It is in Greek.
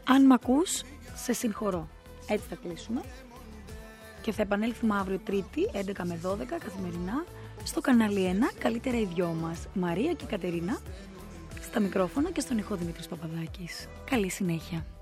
Αν μ' ακούς, σε συγχωρώ. Έτσι θα κλείσουμε. Και θα επανέλθουμε αύριο Τρίτη, 11 με 12 καθημερινά, στο κανάλι 1, καλύτερα οι δυο μας, Μαρία και Κατερίνα, στα μικρόφωνα και στον ηχό Δημήτρης Παπαδάκης. Καλή συνέχεια.